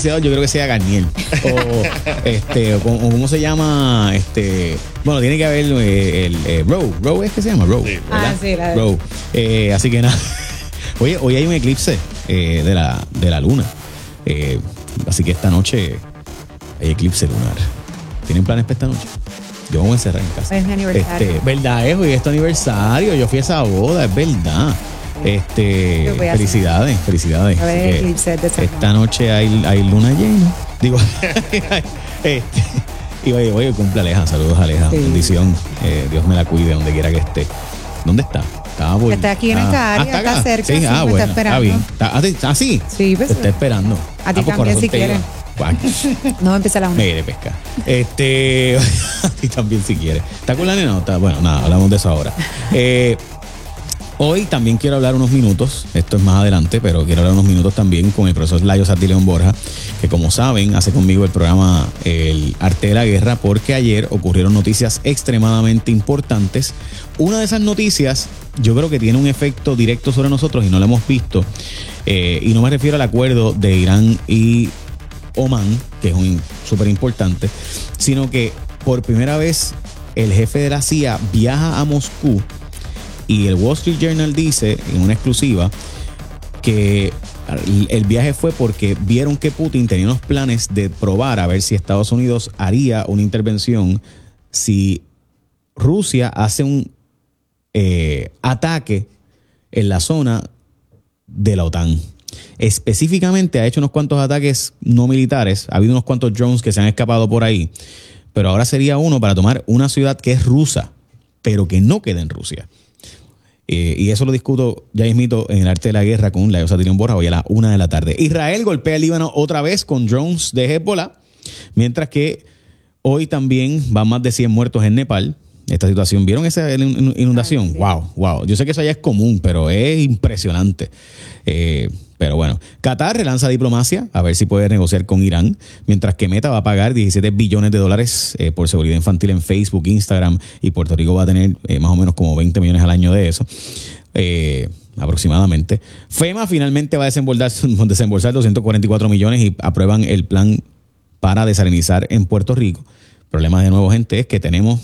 boxeador, yo creo que sea Garnier. O ¿cómo se llama? Bueno, tiene que haber el Rowe. ¿Rowe es que se llama? Rowe. Sí. Sí, la de... Rowe. Así que nada. Oye, hoy hay un eclipse de la luna. Así que esta noche hay eclipse lunar. ¿Tienen planes para esta noche? Yo me voy a encerrar en casa. Es mi aniversario. ¿Verdad? Hoy es tu aniversario. Yo fui a esa boda, es verdad. Felicidades. A ver, el eclipse de San Juan. Esta noche hay luna llena. Digo, y oye, cumple Aleja. Saludos, Aleja. Sí. Bendición. Dios me la cuide donde quiera que esté. ¿Dónde está? Está aquí en esta área, está cerca. Sí, sí, me bueno, está esperando. está bien. ¿Sí? Sí, pues. Te está esperando. A ti pues, también, corazón, si te quieres. iba. No empieza la una. Me de pesca. A ti también si quieres. ¿Está con la nena? No, bueno, nada, hablamos de eso ahora. Hoy también quiero hablar unos minutos, esto es más adelante, pero quiero hablar unos minutos también con el profesor Layo Sartileón Borja, que como saben, hace conmigo el programa El Arte de la Guerra, porque ayer ocurrieron noticias extremadamente importantes. Una de esas noticias yo creo que tiene un efecto directo sobre nosotros y no lo hemos visto, y no me refiero al acuerdo de Irán y Omán, que es un súper importante, sino que por primera vez el jefe de la CIA viaja a Moscú. Y el Wall Street Journal dice en una exclusiva que el viaje fue porque vieron que Putin tenía unos planes de probar a ver si Estados Unidos haría una intervención si Rusia hace un ataque en la zona de la OTAN. Específicamente ha hecho unos cuantos ataques no militares, ha habido unos cuantos drones que se han escapado por ahí, pero ahora sería uno para tomar una ciudad que es rusa, pero que no queda en Rusia. Y eso lo discuto ya mismito en el Arte de la Guerra con Layo Sartileón Borja hoy a las 1 de la tarde. Israel golpea el Líbano otra vez con drones de Hezbollah, mientras que hoy también van más de 100 muertos en Nepal. Esta situación, ¿vieron esa inundación? Sí. Wow. Yo sé que eso ya es común, pero es impresionante. Pero bueno, Qatar relanza diplomacia a ver si puede negociar con Irán, mientras que Meta va a pagar $17 billones por seguridad infantil en Facebook, Instagram, y Puerto Rico va a tener más o menos como 20 millones al año de eso, aproximadamente. FEMA finalmente va a desembolsar 244 millones y aprueban el plan para desalinizar en Puerto Rico. El problema de nuevo, gente, es que tenemos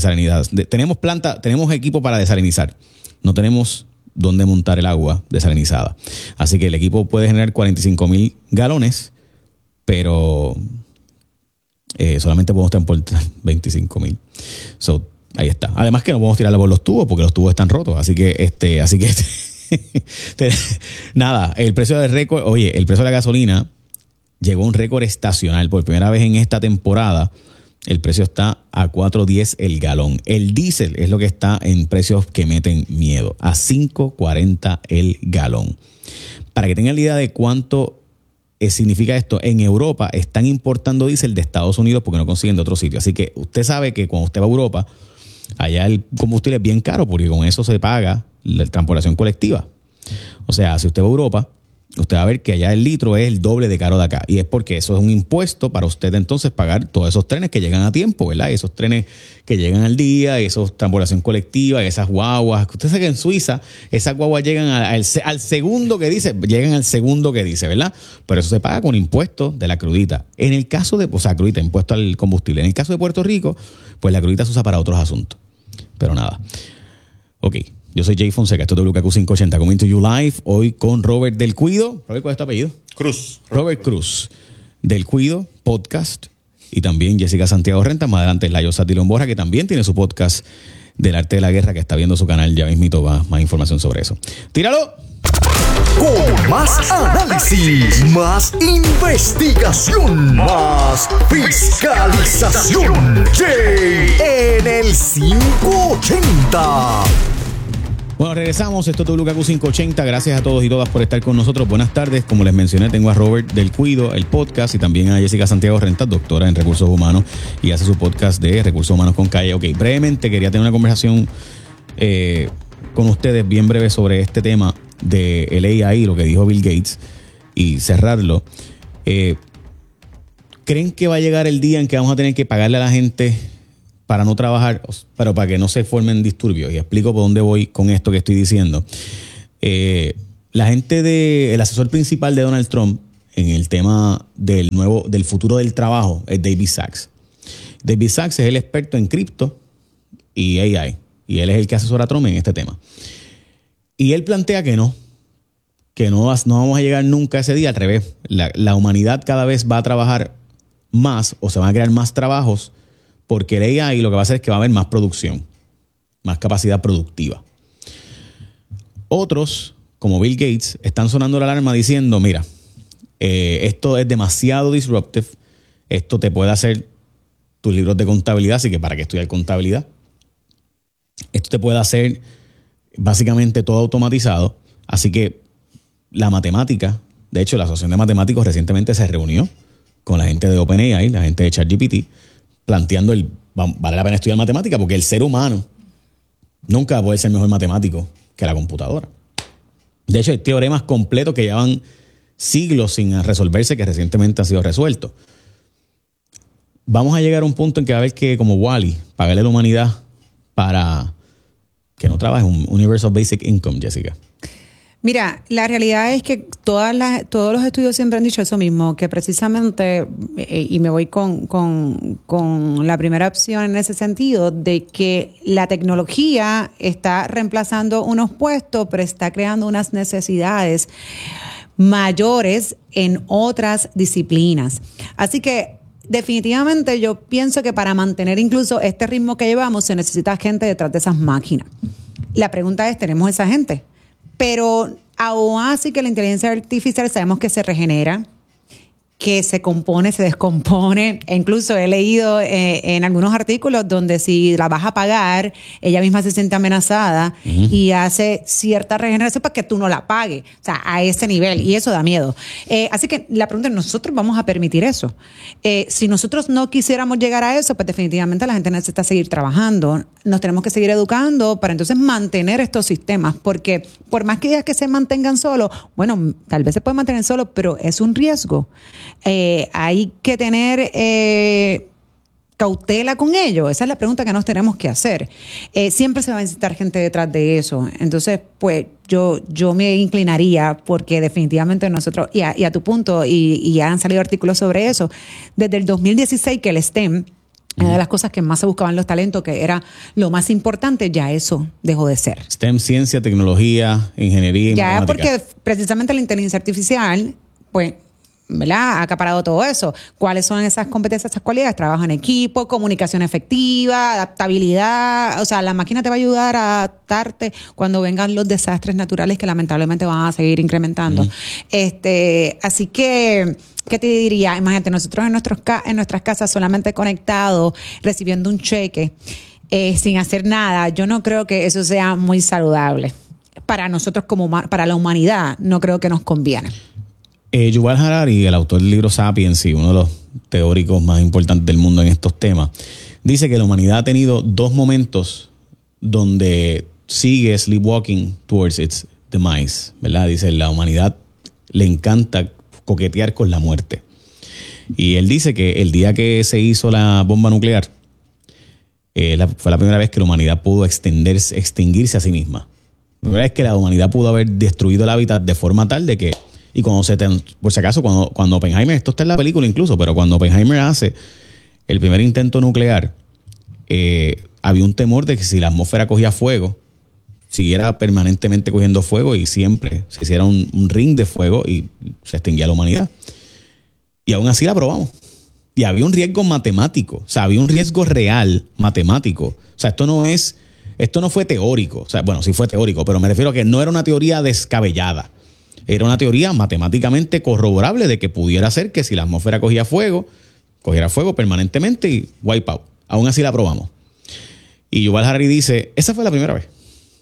tenemos equipo para desalinizar, no tenemos dónde montar el agua desalinizada. Así que el equipo puede generar 45,000 galones, pero solamente podemos transportar 25,000. So, ahí está. Además que no podemos tirarla por los tubos porque los tubos están rotos. Así que nada, el precio del récord, oye, el precio de la gasolina llegó a un récord estacional por primera vez en esta temporada. El precio está a $4.10 el galón. El diésel es lo que está en precios que meten miedo, a $5.40 el galón. Para que tengan la idea de cuánto significa esto, en Europa están importando diésel de Estados Unidos porque no consiguen de otro sitio. Así que usted sabe que cuando usted va a Europa, allá el combustible es bien caro porque con eso se paga la transportación colectiva. O sea, si usted va a Europa, usted va a ver que allá el litro es el doble de caro de acá. Y es porque eso es un impuesto para usted entonces pagar todos esos trenes que llegan a tiempo, ¿verdad? Esos trenes que llegan al día, esos transportación colectiva, esas guaguas. Usted sabe que en Suiza esas guaguas llegan al segundo que dice, ¿verdad? Pero eso se paga con impuestos de la crudita. En el caso de, crudita, impuesto al combustible. En el caso de Puerto Rico, pues la crudita se usa para otros asuntos. Pero nada. Ok. Yo soy Jay Fonseca, esto es WKQ 580, coming to you live, hoy con Robert Del Cuido. Robert, ¿cuál es tu apellido? Cruz. Robert Cruz, Del Cuido, podcast, y también Jessica Santiago Rentas. Más adelante es Layo Sartileón Borja, que también tiene su podcast del Arte de la Guerra, que está viendo su canal, ya mismito va más información sobre eso. ¡Tíralo! Con más análisis, más investigación, más fiscalización. Jay en el 580. Bueno, regresamos. Esto es WKQ 580. Gracias a todos y todas por estar con nosotros. Buenas tardes. Como les mencioné, tengo a Robert Del Cuido, el podcast, y también a Jessica Santiago Rentas, doctora en recursos humanos, y hace su podcast de recursos humanos con Calle. Ok, brevemente quería tener una conversación con ustedes bien breve sobre este tema de el AI, lo que dijo Bill Gates, y cerrarlo. ¿Creen que va a llegar el día en que vamos a tener que pagarle a la gente para no trabajar, pero para que no se formen disturbios? Y explico por dónde voy con esto que estoy diciendo. La gente el asesor principal de Donald Trump, en el tema del futuro del trabajo es David Sacks. David Sacks es el experto en cripto y AI, y él es el que asesora a Trump en este tema. Y él plantea que no vamos a llegar nunca a ese día. Al revés, la humanidad cada vez va a trabajar más, o se van a crear más trabajos, porque el AI lo que va a hacer es que va a haber más producción, más capacidad productiva. Otros, como Bill Gates, están sonando la alarma diciendo, mira, esto es demasiado disruptive, esto te puede hacer tus libros de contabilidad, así que ¿para qué estudiar contabilidad? Esto te puede hacer básicamente todo automatizado, así que la matemática, de hecho la Asociación de Matemáticos recientemente se reunió con la gente de OpenAI, la gente de ChatGPT, planteando vale la pena estudiar matemática porque el ser humano nunca puede ser mejor matemático que la computadora. De hecho, hay teoremas completos que llevan siglos sin resolverse que recientemente han sido resueltos. Vamos a llegar a un punto en que va a haber que, como Wall-E, pagarle a la humanidad para que no trabaje un Universal Basic Income, Jessica. Mira, la realidad es que todos los estudios siempre han dicho eso mismo, que precisamente, y me voy con la primera opción en ese sentido, de que la tecnología está reemplazando unos puestos, pero está creando unas necesidades mayores en otras disciplinas. Así que definitivamente yo pienso que para mantener incluso este ritmo que llevamos se necesita gente detrás de esas máquinas. La pregunta es, ¿tenemos esa gente? Pero aún así que la inteligencia artificial sabemos que se regenera, que se compone, se descompone. E incluso he leído en algunos artículos donde si la vas a pagar, ella misma se siente amenazada y hace cierta regeneración para que tú no la pagues. O sea, a ese nivel. Y eso da miedo. Así que la pregunta es, ¿nosotros vamos a permitir eso? Si nosotros no quisiéramos llegar a eso, pues definitivamente la gente necesita seguir trabajando. Nos tenemos que seguir educando para entonces mantener estos sistemas. Porque por más que digas que se mantengan solos, bueno, tal vez se pueden mantener solos, pero es un riesgo. Hay que tener cautela con ello. Esa es la pregunta que nos tenemos que hacer. Siempre se va a necesitar gente detrás de eso. Entonces, pues yo me inclinaría porque definitivamente nosotros, y a tu punto, y ya han salido artículos sobre eso, desde el 2016 que el STEM, una de las cosas que más se buscaban los talentos, que era lo más importante, ya eso dejó de ser. STEM, ciencia, tecnología, ingeniería y ya matemática. Porque precisamente la inteligencia artificial, pues, ¿verdad?, ha acaparado todo eso. ¿Cuáles son esas competencias, esas cualidades? Trabajo en equipo, comunicación efectiva, adaptabilidad. O sea, la máquina te va a ayudar a adaptarte cuando vengan los desastres naturales que lamentablemente van a seguir incrementando. Así que, ¿qué te diría? Imagínate, nosotros en nuestras casas solamente conectados, recibiendo un cheque, sin hacer nada. Yo no creo que eso sea muy saludable. Para nosotros para la humanidad, no creo que nos conviene. Yuval Harari, el autor del libro Sapiens y uno de los teóricos más importantes del mundo en estos temas, dice que la humanidad ha tenido dos momentos donde sigue sleepwalking towards its demise, ¿verdad? Dice, la humanidad le encanta coquetear con la muerte. Y él dice que el día que se hizo la bomba nuclear, fue la primera vez que la humanidad pudo extinguirse a sí misma. La primera vez que la humanidad pudo haber destruido el hábitat de forma tal de que, y por si acaso, cuando Oppenheimer, esto está en la película incluso, pero cuando Oppenheimer hace el primer intento nuclear, había un temor de que si la atmósfera cogía fuego, siguiera permanentemente cogiendo fuego y siempre se hiciera un ring de fuego y se extinguía la humanidad. Y aún así la probamos. Y había un riesgo matemático, o sea, había un riesgo real matemático. O sea, esto no fue teórico. O sea, bueno, sí fue teórico, pero me refiero a que no era una teoría descabellada. Era una teoría matemáticamente corroborable de que pudiera ser que si la atmósfera cogiera fuego permanentemente y wipe out. Aún así la probamos. Y Yuval Harari dice, esa fue la primera vez.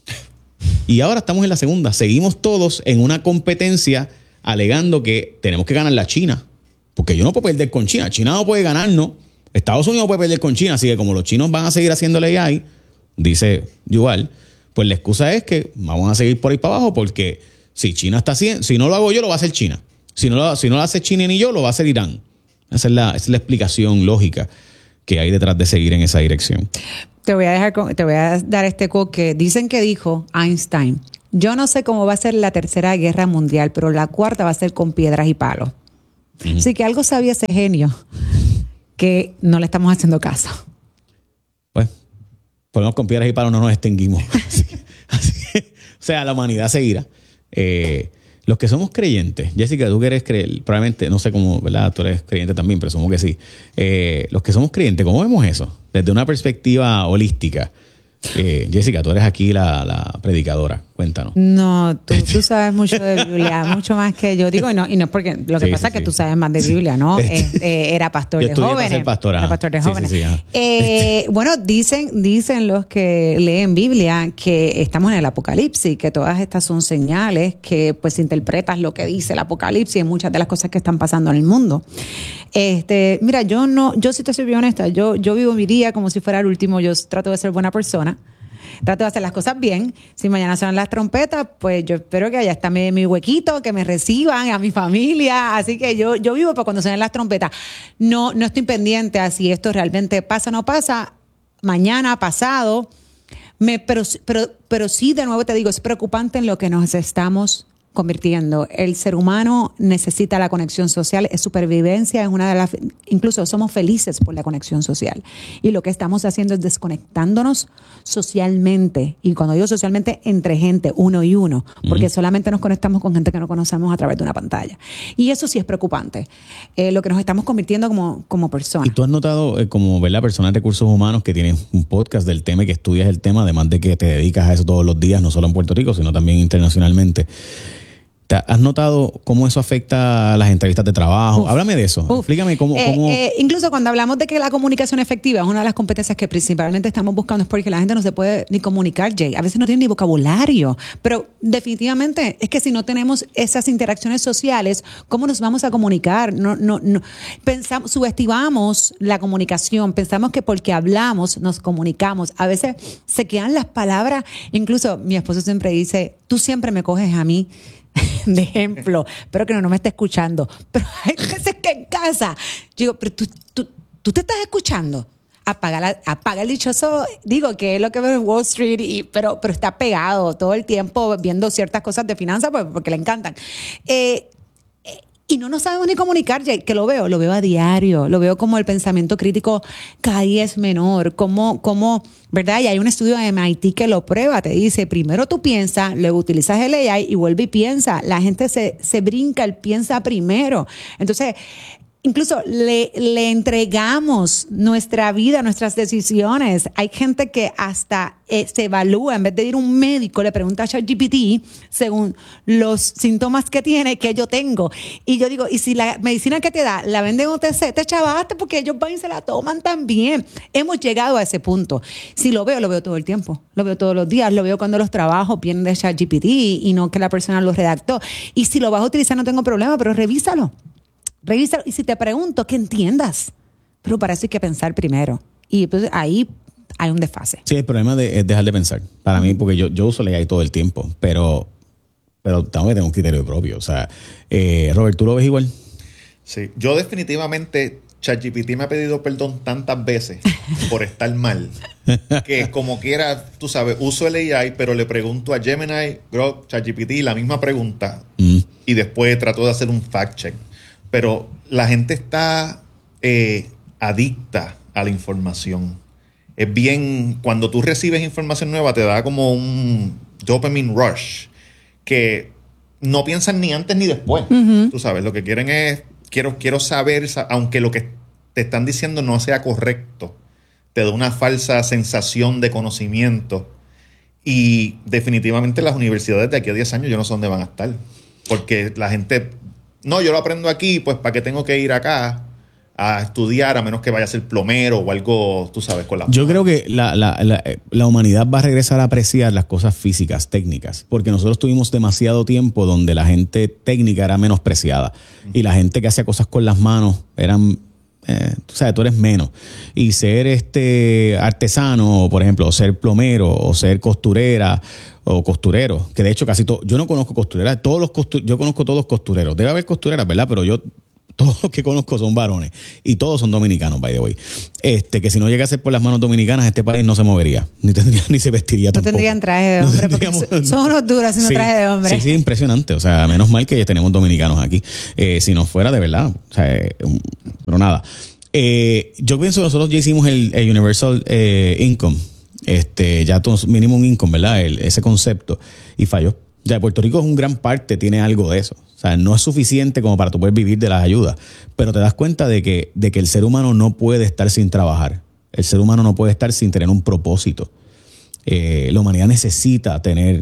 Y ahora estamos en la segunda. Seguimos todos en una competencia alegando que tenemos que ganar la China. Porque yo no puedo perder con China. China no puede ganarnos. Estados Unidos no puede perder con China. Así que como los chinos van a seguir haciendo AI, dice Yuval, pues la excusa es que vamos a seguir por ahí para abajo porque si China está haciendo, si no lo hago yo, lo va a hacer China. Si no lo hace China ni yo, lo va a hacer Irán. Esa es la explicación lógica que hay detrás de seguir en esa dirección. Te voy a dar este quote que dicen que dijo Einstein. Yo no sé cómo va a ser la tercera guerra mundial, pero la cuarta va a ser con piedras y palos. Así que algo sabía ese genio que no le estamos haciendo caso. Pues, ponemos con piedras y palos, no nos extinguimos. O sea, la humanidad seguirá. Los que somos creyentes, Jessica, tú que eres creyente, probablemente, no sé cómo, ¿verdad? Tú eres creyente también, presumo que sí. Los que somos creyentes, ¿cómo vemos eso? Desde una perspectiva holística. Jessica, tú eres aquí la predicadora. Cuéntanos. No, tú sabes mucho de Biblia, mucho más que yo. Digo, y no es porque lo que pasa es que tú sabes más de Biblia, ¿no? Era pastor de jóvenes. Era pastor de jóvenes. Bueno, dicen los que leen Biblia que estamos en el Apocalipsis, que todas estas son señales que pues interpretas lo que dice el Apocalipsis y muchas de las cosas que están pasando en el mundo. Mira, yo si te soy bien honesta, yo vivo mi día como si fuera el último. Yo trato de ser buena persona. Trato de hacer las cosas bien. Si mañana suenan las trompetas, pues yo espero que allá está mi huequito, que me reciban, a mi familia. Así que yo vivo para cuando suenen las trompetas. No estoy pendiente a si esto realmente pasa o no pasa. Mañana, pasado. Pero sí, de nuevo te digo, es preocupante en lo que nos estamos convirtiendo. El ser humano necesita la conexión social, es supervivencia, es una de las, incluso somos felices por la conexión social. Y lo que estamos haciendo es desconectándonos socialmente. Y cuando digo socialmente, entre gente, uno y uno, porque solamente nos conectamos con gente que no conocemos a través de una pantalla. Y eso sí es preocupante, lo que nos estamos convirtiendo como personas. Y tú has notado, como ver la persona de recursos humanos que tiene un podcast del tema y que estudias el tema, además de que te dedicas a eso todos los días, no solo en Puerto Rico, sino también internacionalmente. ¿Has notado cómo eso afecta a las entrevistas de trabajo? Háblame de eso. Explícame cómo... Incluso cuando hablamos de que la comunicación efectiva es una de las competencias que principalmente estamos buscando, es porque la gente no se puede ni comunicar, Jay. A veces no tiene ni vocabulario. Pero definitivamente es que si no tenemos esas interacciones sociales, ¿cómo nos vamos a comunicar? No. Subestimamos la comunicación. Pensamos que porque hablamos nos comunicamos. A veces se quedan las palabras. Incluso mi esposo siempre dice, tú siempre me coges a mí de ejemplo, espero que no me esté escuchando, pero hay veces que en casa yo digo, pero tú te estás escuchando, apaga el dichoso, digo que es lo que veo en Wall Street, pero está pegado todo el tiempo viendo ciertas cosas de finanzas porque le encantan. Y no nos sabemos ni comunicar, Jay, que lo veo a diario, lo veo como el pensamiento crítico cada día es menor, como ¿verdad? Y hay un estudio de MIT que lo prueba, te dice, primero tú piensas, luego utilizas el AI y vuelve y piensa. La gente se brinca el piensa primero. Entonces, incluso le entregamos nuestra vida, nuestras decisiones. Hay gente que hasta se evalúa, en vez de ir a un médico, le pregunta a ChatGPT según los síntomas que tiene, que yo tengo. Y yo digo, y si la medicina que te da la venden en OTC, te chavaste porque ellos van y se la toman también. Hemos llegado a ese punto. Si lo veo todo el tiempo. Lo veo todos los días. Lo veo cuando los trabajos vienen de ChatGPT y no que la persona los redactó. Y si lo vas a utilizar no tengo problema, pero revísalo. Y si te pregunto, que entiendas. Pero para eso hay que pensar primero. Y pues ahí hay un desfase. Sí, el problema es dejar de pensar. Para mí, porque yo uso la AI todo el tiempo, pero tengo que tener un criterio propio. O sea, Robert, ¿tú lo ves igual? Sí, yo definitivamente, ChatGPT me ha pedido perdón tantas veces por estar mal, que como quiera, tú sabes, uso el AI, pero le pregunto a Gemini, Grok, ChatGPT la misma pregunta y después trato de hacer un fact check. Pero la gente está adicta a la información. Es bien, cuando tú recibes información nueva, te da como un dopamine rush que no piensan ni antes ni después. Tú sabes, lo que quieren es, quiero saber, aunque lo que te están diciendo no sea correcto, te da una falsa sensación de conocimiento. Y definitivamente las universidades de aquí a 10 años yo no sé dónde van a estar. Porque la gente... No, yo lo aprendo aquí, pues ¿para qué tengo que ir acá a estudiar a menos que vaya a ser plomero o algo, tú sabes, con la... Yo creo que la humanidad va a regresar a apreciar las cosas físicas, técnicas, porque nosotros tuvimos demasiado tiempo donde la gente técnica era menospreciada y la gente que hacía cosas con las manos eran... tú sabes, tú eres menos. Y ser artesano, por ejemplo, o ser plomero, o ser costurera, o costurero, que de hecho casi todo, yo no conozco costureras, yo conozco todos los costureros. Debe haber costureras, ¿verdad? Pero yo Todos los que conozco son varones. Y todos son dominicanos, by the way. Que si no llega a ser por las manos dominicanas, este país no se movería. Ni se vestiría tampoco. No tendrían traje de hombre, porque son unos duros haciendo traje de hombre. Sí, impresionante. O sea, menos mal que tenemos dominicanos aquí. Si no fuera de verdad. O sea, pero nada. Yo pienso que nosotros ya hicimos el Universal Income. Ya minimum income, ¿verdad? Ese concepto. Y falló. Ya Puerto Rico es un gran parte, tiene algo de eso. O sea, no es suficiente como para tú poder vivir de las ayudas. Pero te das cuenta de que el ser humano no puede estar sin trabajar. El ser humano no puede estar sin tener un propósito. La humanidad necesita tener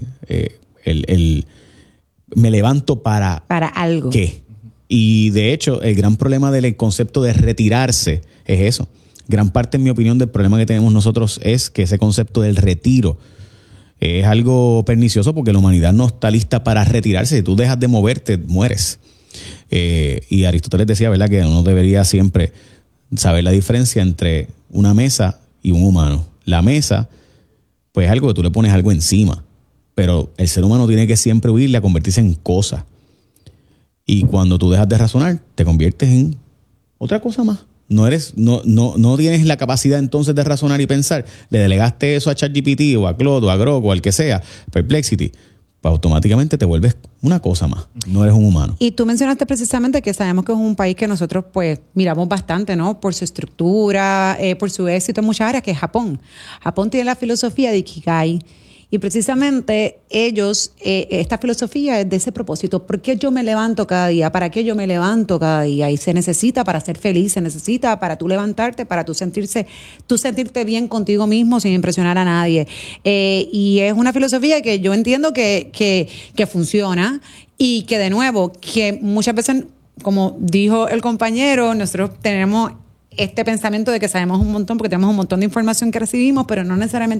me levanto para algo. ¿Qué? Y de hecho, el gran problema del concepto de retirarse es eso. Gran parte, en mi opinión, del problema que tenemos nosotros es que ese concepto del retiro es algo pernicioso porque la humanidad no está lista para retirarse. Si tú dejas de moverte, mueres. Y Aristóteles decía, ¿verdad?, que uno debería siempre saber la diferencia entre una mesa y un humano. La mesa, pues es algo que tú le pones algo encima, pero el ser humano tiene que siempre huirle a convertirse en cosa. Y cuando tú dejas de razonar, te conviertes en otra cosa más. No tienes la capacidad entonces de razonar y pensar. Le delegaste eso a ChatGPT o a Claude o a Grok o al que sea, Perplexity, pues automáticamente te vuelves una cosa más. No eres un humano. Y tú mencionaste precisamente que sabemos que es un país que nosotros pues miramos bastante, ¿no? Por su estructura, por su éxito en muchas áreas, que es Japón. Japón tiene la filosofía de Ikigai. Y precisamente ellos, esta filosofía es de ese propósito. ¿Por qué yo me levanto cada día? ¿Para qué yo me levanto cada día? Y se necesita para ser feliz, se necesita para tú levantarte, para tú sentirte bien contigo mismo sin impresionar a nadie. Y es una filosofía que yo entiendo que funciona y que, de nuevo, que muchas veces, como dijo el compañero, nosotros tenemos este pensamiento de que sabemos un montón porque tenemos un montón de información que recibimos, pero no necesariamente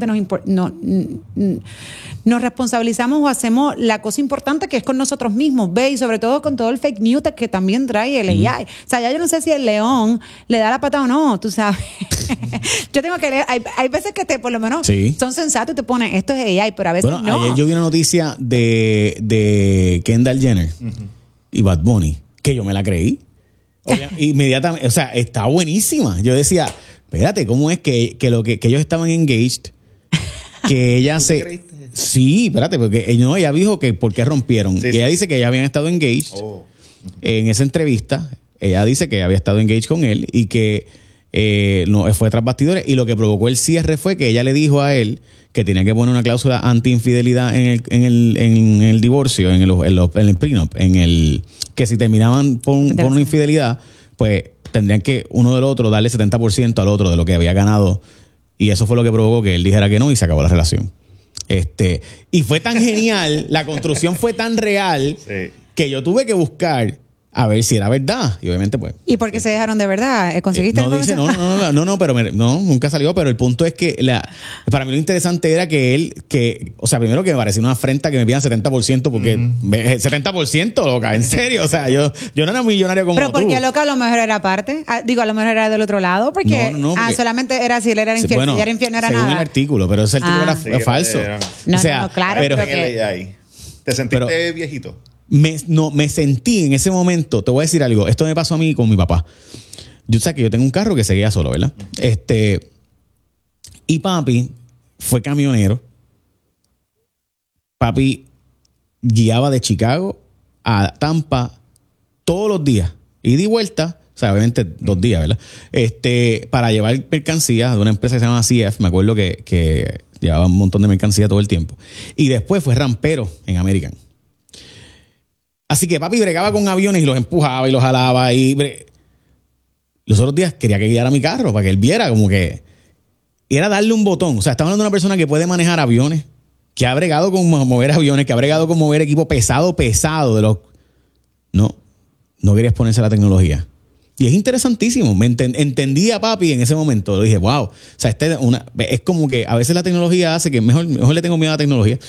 nos responsabilizamos o hacemos la cosa importante que es con nosotros mismos, ¿ve? Y sobre todo con todo el fake news que también trae el AI. O sea, ya yo no sé si el león le da la pata o no, tú sabes. Yo tengo que leer, hay veces que por lo menos son sensatos y te ponen, esto es AI, pero a veces no. Ayer yo vi una noticia de Kendall Jenner y Bad Bunny, que yo me la creí. Inmediatamente, o sea, está buenísima. Yo decía, espérate, ¿cómo es que ellos estaban engaged? Que ella se... Sí, espérate, porque ella dijo que por qué rompieron. Sí, ella dice que ya habían estado engaged en esa entrevista. Ella dice que había estado engaged con él y que no fue tras bastidores. Y lo que provocó el cierre fue que ella le dijo a él que tenía que poner una cláusula anti-infidelidad en el divorcio, en el prenup, que si terminaban por una infidelidad, pues tendrían que uno del otro darle 70% al otro de lo que había ganado. Y eso fue lo que provocó que él dijera que no y se acabó la relación. Y fue tan genial, la construcción fue tan real que yo tuve que buscar a ver si era verdad. Y obviamente, pues. ¿Y por qué se dejaron de verdad? ¿Conseguiste no, dice, no, pero nunca salió. Pero el punto es que para mí lo interesante era o sea, primero que me parecía una afrenta que me pidan 70%, porque 70%, loca, en serio. O sea, yo no era millonario como pero porque loca, a lo mejor era parte. Digo, a lo mejor era del otro lado, porque, porque solamente era si él era infiel. Bueno, si era infiel, no era según nada. El artículo, pero ese artículo era falso. No, o sea, claro, pero ¿te sentiste viejito? Me sentí en ese momento, te voy a decir algo, esto me pasó a mí con mi papá. Yo sé que yo tengo un carro que seguía solo, ¿verdad? Y papi fue camionero. Papi guiaba de Chicago a Tampa todos los días, ida y vuelta, o sea, obviamente 2 días, ¿verdad? Para llevar mercancías de una empresa que se llama CF, me acuerdo que llevaba un montón de mercancía todo el tiempo. Y después fue rampero en American. Así que papi bregaba con aviones y los empujaba y los jalaba. Los otros días quería que guiara mi carro para que él viera como que era darle un botón. O sea, estamos hablando de una persona que puede manejar aviones, que ha bregado con mover aviones, que ha bregado con mover equipo pesado de los... No quería exponerse a la tecnología. Y es interesantísimo. Entendí a papi en ese momento. Le dije, wow. O sea, es como que a veces la tecnología hace que mejor le tengo miedo a la tecnología.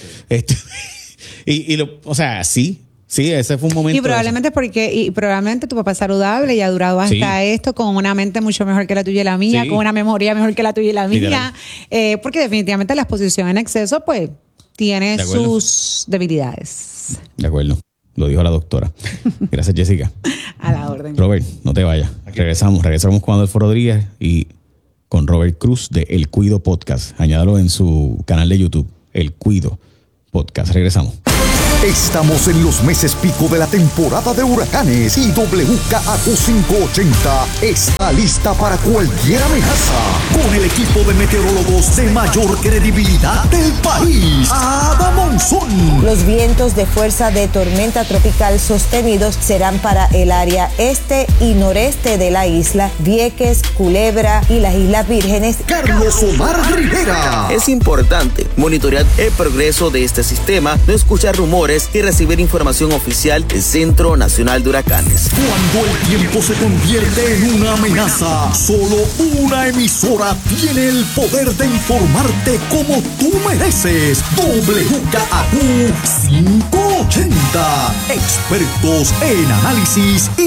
O sea, sí. Sí, ese fue un momento. Y probablemente tu papá es saludable y ha durado hasta esto con una mente mucho mejor que la tuya y la mía, con una memoria mejor que la tuya y la mía. Porque definitivamente la exposición en exceso, pues, tiene sus debilidades. De acuerdo. Lo dijo la doctora. Gracias, Jessica. A la orden. Robert, no te vayas. Regresamos con Adolfo Rodríguez y con Robert Cruz de El Cuido Podcast. Añádalo en su canal de YouTube, El Cuido Podcast. Regresamos. Estamos en los meses pico de la temporada de huracanes y WKAQ 580 está lista para cualquier amenaza. Con el equipo de meteorólogos de mayor credibilidad del país, Ada Monzón. Los vientos de fuerza de tormenta tropical sostenidos serán para el área este y noreste de la isla, Vieques, Culebra y las Islas Vírgenes. Carlos Omar Rivera. Es importante monitorear el progreso de este sistema, no escuchar rumores y recibir información oficial del Centro Nacional de Huracanes. Cuando el tiempo se convierte en una amenaza, solo una emisora tiene el poder de informarte como tú mereces. WKAQ 580. Expertos en análisis y